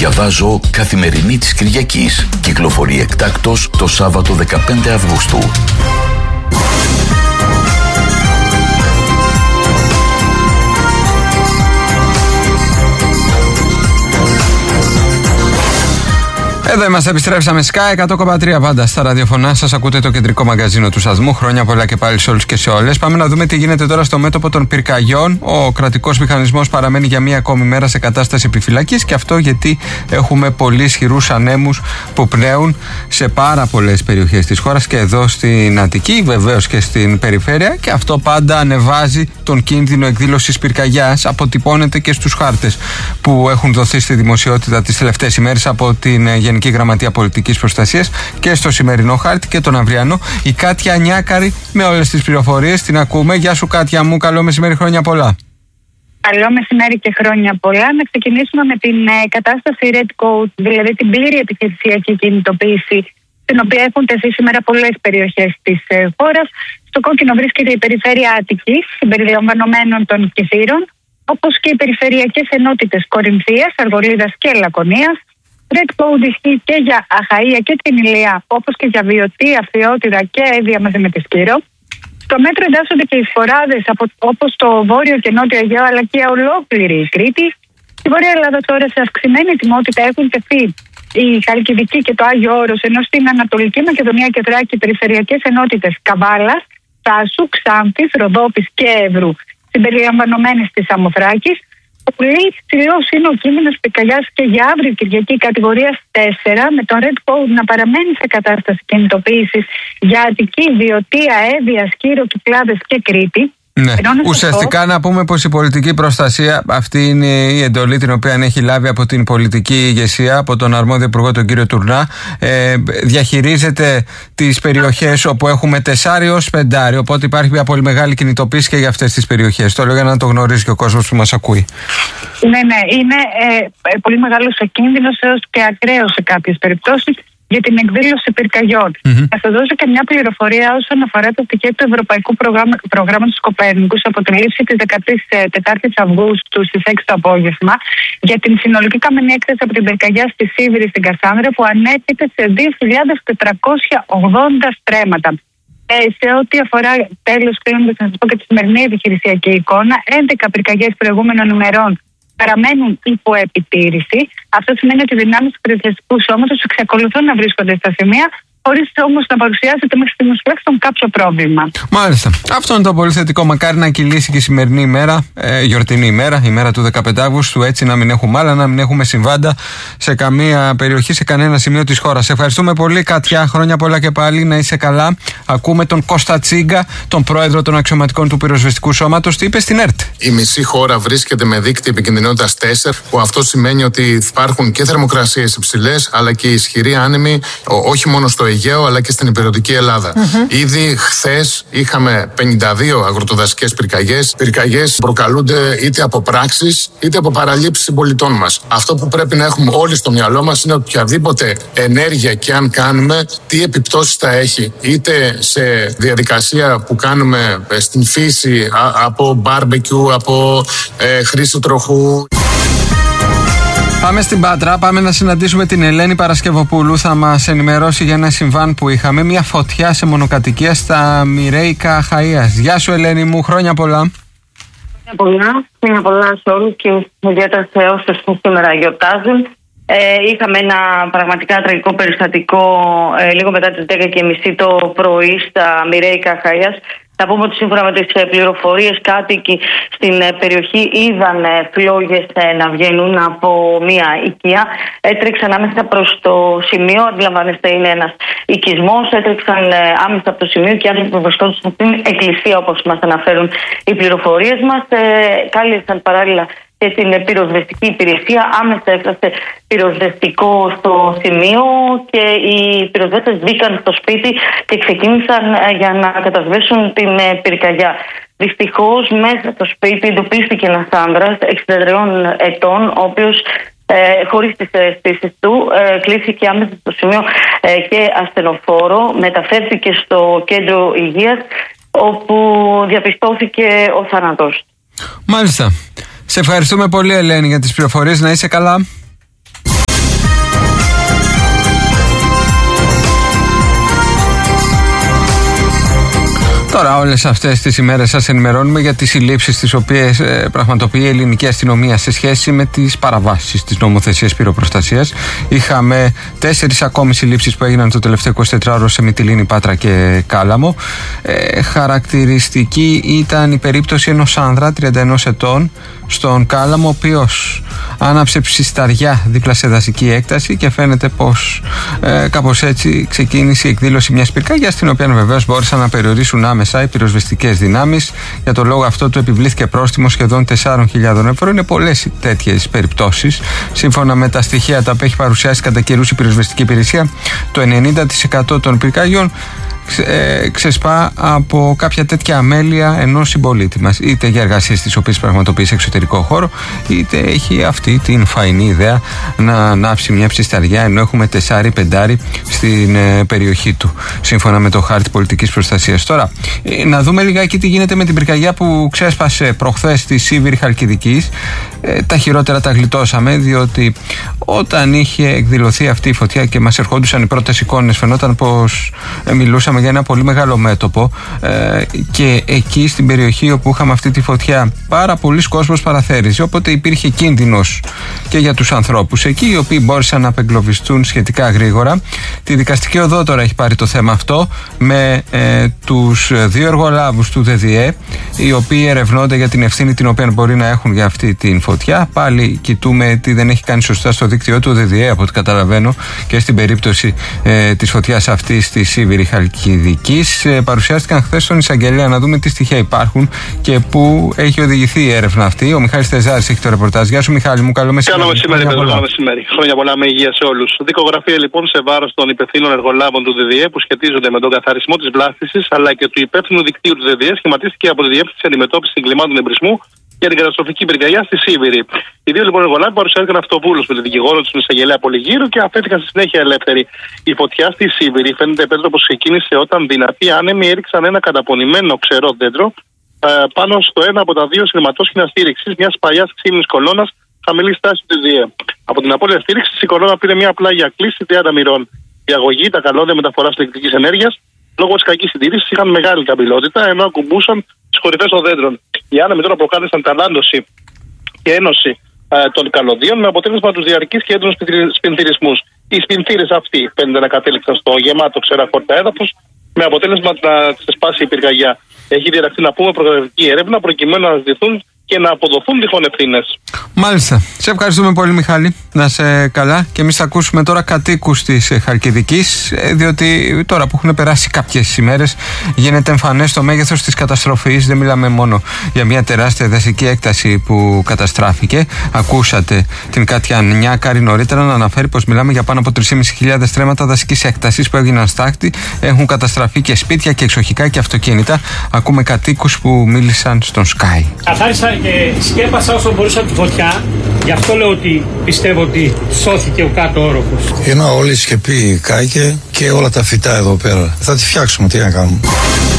Διαβάζω Καθημερινή της Κυριακής. Κυκλοφορεί εκτάκτως το Σάββατο 15 Αυγούστου. Εδώ είμαστε, επιστρέψαμε Sky 100,3 πάντα στα ραδιοφωνά σας. Ακούτε το κεντρικό μαγκαζίνο του Σταθμού. Χρόνια πολλά και πάλι σε όλους και σε όλες. Πάμε να δούμε τι γίνεται τώρα στο μέτωπο των πυρκαγιών. Ο κρατικός μηχανισμός παραμένει για μία ακόμη μέρα σε κατάσταση επιφυλακής, και αυτό γιατί έχουμε πολύ ισχυρούς ανέμους που πνέουν σε πάρα πολλές περιοχές της χώρας και εδώ στην Αττική, βεβαίως και στην περιφέρεια, και αυτό πάντα ανεβάζει τον κίνδυνο εκδήλωσης πυρκαγιάς. Αποτυπώνεται και στους χάρτες που έχουν δοθεί στη δημοσιότητα τις τελευταίες ημέρες από την Γενική Γραμματεία Πολιτικής Προστασίας και στο σημερινό χάρτη και τον αυριανό. Η Κάτια Νιάκαρη με όλες τις πληροφορίες. Την ακούμε. Γεια σου, Κάτια μου. Καλό μεσημέρι, χρόνια πολλά. Καλό μεσημέρι και χρόνια πολλά. Να ξεκινήσουμε με την κατάσταση Red Code, δηλαδή την πλήρη επιχειρησιακή κινητοποίηση, στην οποία έχουν τεθεί σήμερα πολλές περιοχές της χώρας. Στο κόκκινο βρίσκεται η περιφέρεια Αττικής, συμπεριλαμβανομένων των Κηφύρων, όπως και οι περιφερειακές ενότητες Κορινθίας, Αργολίδας και Λακωνίας. Red Code ισχύει και για Αχαΐα και την Ηλία, όπως και για Βιωτία, Φθιώτιδα και Αίδια μαζί με τη Σκύρο. Στο μέτρο εντάσσονται και οι σφοράδες όπως το Βόρειο και Νότιο Αιγαίο, αλλά και ολόκληρη η Κρήτη. Στη Βόρεια Ελλάδα τώρα σε αυξημένη ετοιμότητα έχουν τεθεί η Χαλκιδική και το Άγιο Όρος, ενώ στην Ανατολική Μακεδονία και Θράκη οι περιφερειακές ενότητες Καβάλας, Θάσου, Ξάνθης, Ροδόπης και Εύρου, συμπεριλαμβανομένες της Σαμοθράκης. Πολύ υψηλός είναι ο κίνδυνος πυρκαγιάς και για αύριο Κυριακή κατηγορίας 4, με τον Red Code να παραμένει σε κατάσταση κινητοποίησης για Αττική, Βιωτία, Εύβοια, Σκύρο, Κυκλάδες και Κρήτη. Ναι. Ουσιαστικά να πούμε πως η πολιτική προστασία, αυτή είναι η εντολή την οποία έχει λάβει από την πολιτική ηγεσία, από τον αρμόδιο υπουργό τον κύριο Τουρνά, διαχειρίζεται τις περιοχές όπου έχουμε 4 ως 5, οπότε υπάρχει μια πολύ μεγάλη κινητοποίηση και για αυτές τις περιοχές. Το λέω για να το γνωρίζει και ο κόσμος που μας ακούει. Ναι, είναι πολύ μεγάλος ο κίνδυνος έως και ακραίος σε κάποιες περιπτώσεις για την εκδήλωση πυρκαγιών. Θα σας δώσω και μια πληροφορία όσον αφορά το στοιχείο του Ευρωπαϊκού Προγράμματος Κοπέρνικους από τη λήψη της 14ης Αυγούστου στις 6 το απόγευμα για την συνολική καμενή έκθεση από την πυρκαγιά στη Σίβηρη στην Κασάνδρα, που ανέρχεται σε 2.480 στρέμματα. Σε ό,τι αφορά, τέλος κλείνοντας να σας πω και τη σημερινή επιχειρησιακή εικόνα, 11 πυρκαγιές προηγούμενων ημερών παραμένουν υπό επιτήρηση. Αυτό σημαίνει ότι οι δυνάμεις του πυροσβεστικού σώματος εξακολουθούν να βρίσκονται στα σημεία, χωρίς όμως να παρουσιάζεται μέχρι στιγμής τουλάχιστον κάποιο πρόβλημα. Μάλιστα. Αυτό είναι το πολύ θετικό. Μακάρι να κυλήσει και η σημερινή ημέρα, γιορτινή ημέρα, η μέρα του 15 Αυγούστου, έτσι να μην έχουμε άλλα, να μην έχουμε συμβάντα σε καμία περιοχή, σε κανένα σημείο της χώρας. Ευχαριστούμε πολύ, Κατιά. Χρόνια πολλά και πάλι. Να είσαι καλά. Ακούμε τον Κώστα Τσίγκα, τον πρόεδρο των αξιωματικών του πυροσβεστικού σώματος. Τι είπε στην ΕΡΤ. Η μισή χώρα βρίσκεται με δείκτη επικινδυνότητας 4, που αυτό σημαίνει ότι υπάρχουν και θερμοκρασίες υψηλές, αλλά και ισχυροί άνεμοι, όχι μόνο στο Αιγαίο, αλλά και στην ηπειρωτική Ελλάδα. Ήδη χθες είχαμε 52 αγροτοδασικές πυρκαγιές. Πυρκαγιές προκαλούνται είτε από πράξεις είτε από παραλήψεις συμπολιτών μας. Αυτό που πρέπει να έχουμε όλοι στο μυαλό μας είναι ότι οποιαδήποτε ενέργεια και αν κάνουμε, τι επιπτώσεις θα έχει. Είτε σε διαδικασία που κάνουμε στην φύση, από μπάρμπεκιου, από χρήση τροχού. Πάμε στην Πάτρα, πάμε να συναντήσουμε την Ελένη Παρασκευοπούλου. Θα μας ενημερώσει για ένα συμβάν που είχαμε, μια φωτιά σε μονοκατοικία στα Μοιραίικα Αχαΐας. Γεια σου, Ελένη μου, χρόνια πολλά. Χρόνια πολλά σε όλους και ιδιαίτερα σε όσους σήμερα γιορτάζουν. Είχαμε ένα πραγματικά τραγικό περιστατικό λίγο μετά τις 10:30 το πρωί στα Μοιραίικα Αχαΐας. Θα πούμε ότι σύμφωνα με τις πληροφορίες, κάτοικοι στην περιοχή είδαν φλόγες να βγαίνουν από μια οικία. Έτρεξαν άμεσα προς το σημείο. Αντιλαμβάνεστε, είναι ένας οικισμός. Έτρεξαν άμεσα από το σημείο και οι άνθρωποι που βρισκόντουσαν στην εκκλησία, όπως μας αναφέρουν οι πληροφορίες μας, κάλεσαν παράλληλα και την πυροσβεστική υπηρεσία. Άμεσα έφτασε πυροσβεστικό στο σημείο και οι πυροσβέστες μπήκαν στο σπίτι και ξεκίνησαν για να κατασβέσουν την πυρκαγιά. Δυστυχώς μέσα στο σπίτι εντοπίστηκε ένας άνδρας 63 ετών, ο οποίος χωρίς τις αισθήσεις του κλήθηκε άμεσα στο σημείο και ασθενοφόρο. Μεταφέρθηκε στο κέντρο υγείας, όπου διαπιστώθηκε ο θάνατος. Μάλιστα. Σε ευχαριστούμε πολύ, Ελένη, για τις πληροφορίες. Να είσαι καλά. Τώρα, όλες αυτές τις ημέρες σας ενημερώνουμε για τις συλλήψεις τις οποίες πραγματοποιεί η ελληνική αστυνομία σε σχέση με τις παραβάσεις της νομοθεσίας πυροπροστασίας. Είχαμε 4 ακόμη συλλήψεις που έγιναν το τελευταίο 24ωρο σε Μυτιλήνη, Πάτρα και Κάλαμο. Χαρακτηριστική ήταν η περίπτωση ενός άνδρα 31 ετών στον Κάλαμο, ο οποίος άναψε ψισταριά δίπλα σε δασική έκταση και φαίνεται πως κάπως έτσι ξεκίνησε η εκδήλωση μιας πυρκαγιάς, την οποία βεβαίως μπόρεσαν να περιορίσουν άμεσα οι πυροσβεστικές δυνάμεις. Για τον λόγο αυτό του επιβλήθηκε πρόστιμο σχεδόν 4.000 ευρώ. Είναι πολλές τέτοιες περιπτώσεις. Σύμφωνα με τα στοιχεία τα οποία έχει παρουσιάσει κατά καιρούς η πυροσβεστική υπηρεσία, το 90% των πυρκαγιών ξεσπά από κάποια τέτοια αμέλεια ενός συμπολίτη μας, είτε για εργασίες τις οποίες πραγματοποιεί σε εξωτερικό χώρο, είτε έχει αυτή την φαϊνή ιδέα να ανάψει μια ψισταριά ενώ έχουμε 4-5 στην περιοχή του, σύμφωνα με το χάρτη πολιτικής προστασίας. Τώρα, να δούμε λιγάκι τι γίνεται με την πυρκαγιά που ξέσπασε προχθές στη Σίβηρη Χαλκιδικής. Τα χειρότερα τα γλιτώσαμε, διότι όταν είχε εκδηλωθεί αυτή η φωτιά και μας ερχόντουσαν οι πρώτες εικόνες, φαινόταν πως μιλούσαμε για ένα πολύ μεγάλο μέτωπο, και εκεί στην περιοχή όπου είχαμε αυτή τη φωτιά πάρα πολλοί κόσμος παραθέριζε, οπότε υπήρχε κίνδυνος και για τους ανθρώπους εκεί, οι οποίοι μπόρεσαν να απεγκλωβιστούν σχετικά γρήγορα. Τη δικαστική οδό τώρα έχει πάρει το θέμα αυτό με τους 2 εργολάβους του ΔΔΕ, οι οποίοι ερευνώνται για την ευθύνη την οποία μπορεί να έχουν για αυτή την φωτιά. Πάλι κοιτούμε τι δεν έχει κάνει σωστά στο δίκτυό του ΔΔΕ, από ό,τι καταλαβαίνω, και στην περίπτωση της φωτιάς αυτής στη Σίβηρη Χαλκιδικής. Παρουσιάστηκαν χθες στον εισαγγελέα, να δούμε τι στοιχεία υπάρχουν και πού έχει οδηγηθεί η έρευνα αυτή. Ο Μιχάλης Τεζάρης έχει το ρεπορτάζ. Γεια σου, Μιχάλη μου, καλό μεσημέρι. Καλό μεσημέρι, καλό μεσημέρι. Χρόνια πολλά με υγεία σε όλους. Δικογραφία λοιπόν σε βάρος των υπευθύνων εργολάβων του ΔΔΕ που σχετίζονται με τον καθαρισμό της βλάστησης αλλά και του υπεύθυνου δικτύου του ΔΔΕ σχηματίστηκε από τη Διεύθυνση Αντιμετώπισης Εγκλημάτων Εμπρισμού για την καταστροφική πυρκαγιά στη Σίβηρη. Οι 2 λοιπόν εργολάβοι παρουσιάστηκαν αυτοβούλους με τον δικηγόρο του εισαγγελέα Πολυγύρου και αφέθηκαν στη συνέχεια ελεύθεροι. Η φωτιά στη Σίβηρη φαίνεται, Πέτρο, πως ξεκίνησε όταν δυνατοί άνεμοι έριξαν ένα καταπονημένο ξερό δέντρο πάνω στο ένα από τα 2 σειρματόσχηνα στήριξης μιας παλιάς ξύλινης κολόνας χαμηλή στάση του ΔΔΕ. Από την απώλεια στήριξης η κολόνα πήρε μια πλάγια κλίση 30 μοιρών. Η αγωγή, τα καλώδια μεταφοράς ηλεκτρικής ενέργειας, λόγω της κακής συντήρησης, είχαν μεγάλη καμπυλότητα ενώ ακουμπούσαν τις κορυφές των δέντρων. Οι άνεμοι τώρα προκάλεσαν ταλάντωση και ένωση των καλωδίων με αποτέλεσμα τους διαρκείς και έντονους σπινθυρισμούς. Οι σπινθύρες αυτοί φαίνεται να κατέληξαν στο γεμάτο ξεραχόρτα έδαφος με αποτέλεσμα να ξεσπάσει η πυρκαγιά. Έχει διεραχθεί, να πούμε, προκαταρκτική έρευνα προκειμένου να αναζητηθούν και να αποδοθούν τυχόν ευθύνες. Μάλιστα. Σε ευχαριστούμε πολύ, Μιχάλη. Να είσαι καλά. Και εμείς θα ακούσουμε τώρα κατοίκους της Χαλκιδικής, διότι τώρα που έχουν περάσει κάποιες ημέρες γίνεται εμφανές το μέγεθος της καταστροφής. Δεν μιλάμε μόνο για μια τεράστια δασική έκταση που καταστράφηκε. Ακούσατε την Κάτια Νιάκαρη νωρίτερα να αναφέρει πως μιλάμε για πάνω από 3.500 στρέμματα δασικής έκτασης που έγιναν στάχτη. Έχουν καταστραφεί και σπίτια και εξοχικά και αυτοκίνητα. Ακούμε κατοίκους που μίλησαν στον Sky. Καθάρισα και σκέπασα όσο μπορούσα τη φωτιά. Γι' αυτό λέω ότι πιστεύω ότι σώθηκε ο κάτω όροφος. Όλη η σκεπή κάηκε και όλα τα φυτά εδώ πέρα. Θα τη φτιάξουμε, τι να κάνουμε.